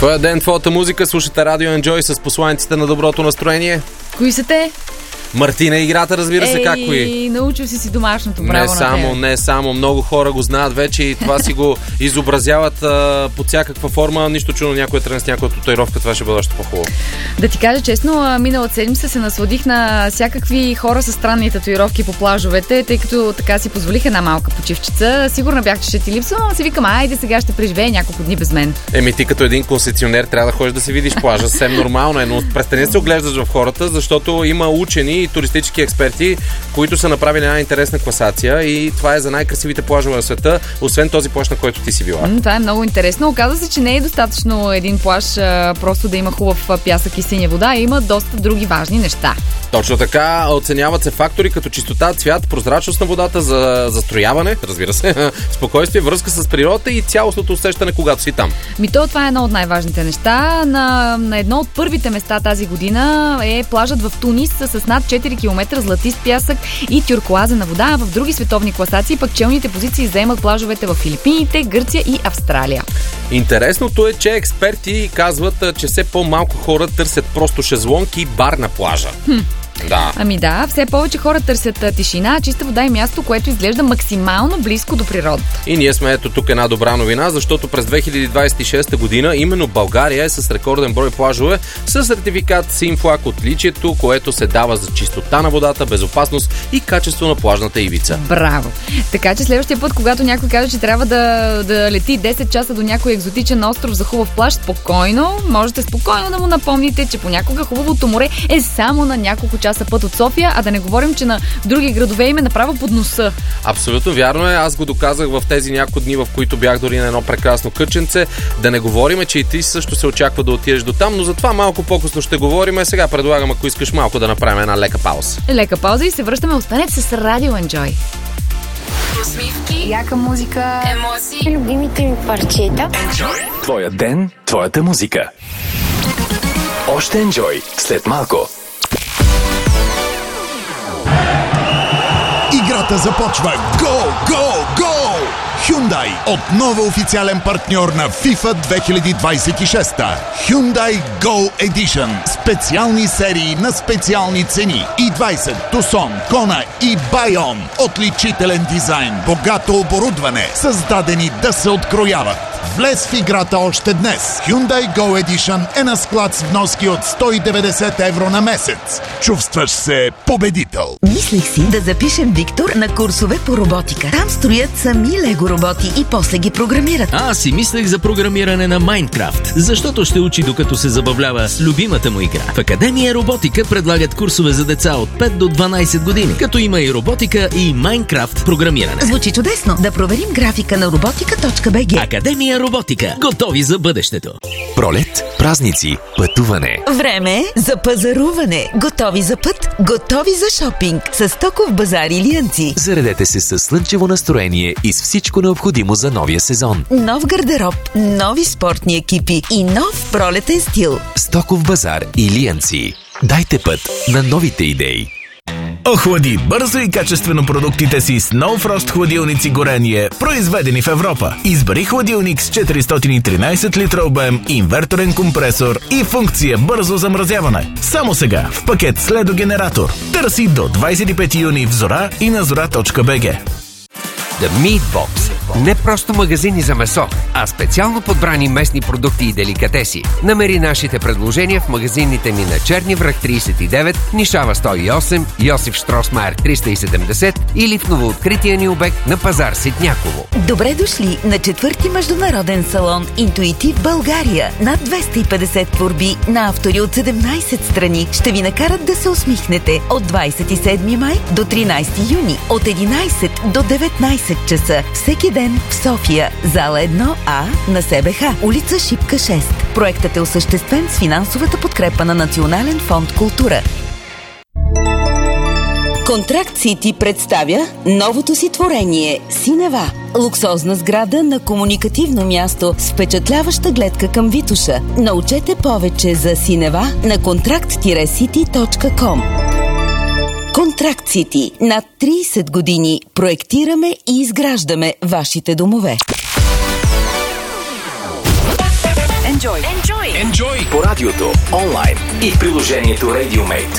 Твоя ден, твоята музика. Слушате Радио Enjoy с посланиците на доброто настроение. Кои са те? Мартина играта, разбира се, как кои? Научил си домашното, браво Не само, много хора го знаят вече и това си го изобразяват под всякаква форма. Нищо чудно някой тръгне с някоя татуировка, това ще бъде още по-хубаво. Да ти кажа честно, миналата седмица се насладих на всякакви хора с странни татуировки по плажовете, тъй като така си позволих една малка почивчица. Сигурна бях, че ще ти липсва, но си викам, айде сега ще преживее няколко дни без мен. Ти като един концесионер трябва да ходиш да си видиш плажа, съвсем нормално е, но престани да се оглеждаш в хората, защото има учени и туристически експерти, които са направили една интересна класация и това е за най-красивите плажове на света, освен този плаж, на който ти си била. Това е много интересно. Оказва се, че не е достатъчно един плаж просто да има хубав пясък и синя вода, има доста други важни неща. Точно така, оценяват се фактори като чистота, цвят, прозрачност на водата, за застрояване, разбира се, спокойствие, връзка с природата и цялостното усещане, когато си там. Това е едно от най-важните неща. На едно от първите места тази година е плажът в Тунис с над 4 км златист пясък и тюркоазена вода. В други световни класации пък челните позиции заемат плажовете в Филипините, Гърция и Австралия. Интересното е, че експерти казват, че все по-малко хора търсят просто шезлонг и бар на плажа. Да. Все повече хора търсят тишина, чиста вода и място, което изглежда максимално близко до природата. И ние сме тук една добра новина, защото през 2026 година именно България е с рекорден брой плажове с сертификат Sinflag отличието, което се дава за чистота на водата, безопасност и качество на плажната ивица. Браво! Така че следващия път, когато някой каже, че трябва да лети 10 часа до някой екзотичен остров за хубав плаж, можете спокойно да му напомните, че понякога хубавото море е само на няколко часа път от София, а да не говорим, че на други градове им е направо под носа. Абсолютно вярно е. Аз го доказах в тези няколко дни, в които бях дори на едно прекрасно кътченце. Да не говорим, че и ти също се очаква да отидеш до там, но за това малко по-късно ще говорим. Сега предлагам, ако искаш малко да направим една лека пауза. Лека пауза и се връщаме. Останете с Радио Enjoy. Усмивки, яка музика, емоции, любимите ми парчета. Enjoy. Твоя ден, твоята музика. Още Enjoy след малко. Играта започва! Гол! Гол! Гол! Hyundai отново официален партньор на FIFA 2026. Hyundai Go Edition. Специални серии на специални цени. i20, Tucson, Kona и Bayon. Отличителен дизайн, богато оборудване, създадени да се открояват. Влез в играта още днес. Hyundai Go Edition е на склад с вноски от 190 евро на месец. Чувстваш се победител. Мислих си да запишем Виктор на курсове по роботика. Там строят сами лего роботи и после ги програмират. Аз си мислех за програмиране на Майнкрафт, защото ще учи докато се забавлява с любимата му игра. В Академия Роботика предлагат курсове за деца от 5 до 12 години, като има и роботика и Майнкрафт програмиране. Звучи чудесно. Да проверим графика на robotica.bg. Академия Роботика. Готови за бъдещето. Пролет, празници, пътуване. Време за пазаруване. Готови за път, готови за шопинг. С Стоков базар Илиянци. Заредете се с слънчево настроение и с всичко необходимо за новия сезон. Нов гардероб, нови спортни екипи и нов пролетен стил. Стоков базар Илиянци. Дайте път на новите идеи. Охлади бързо и качествено продуктите си с No Frost хладилници горение, произведени в Европа. Избери хладилник с 413 литра обем, инверторен компресор и функция бързо замразяване. Само сега в пакет с ледогенератор. Търси до 25 юни в Зора и на zora.bg. The Meat Box. Не просто магазини за месо, а специално подбрани местни продукти и деликатеси. Намери нашите предложения в магазините ни на Черни връх 39, Нишава 108, Йосиф Штросмайер 370 или в новооткрития ни обект на пазар Ситняково. Добре дошли на 4-ти международен салон Интуитив България. Над 250 творби на автори от 17 страни ще ви накарат да се усмихнете от 27 май до 13 юни от 11 до 19 часа. Всеки ден в София, зала 1А на СБХ, улица Шипка 6. Проектът е осъществен с финансовата подкрепа на Национален фонд Култура. Контракт Сити представя новото си творение Синева. Луксозна сграда на комуникативно място с впечатляваща гледка към Витоша. Научете повече за Синева на contract-city.com. Контракт Сити. Над 30 години проектираме и изграждаме вашите домове. Enjoy. Enjoy по радиото, онлайн и в приложението RadioMate.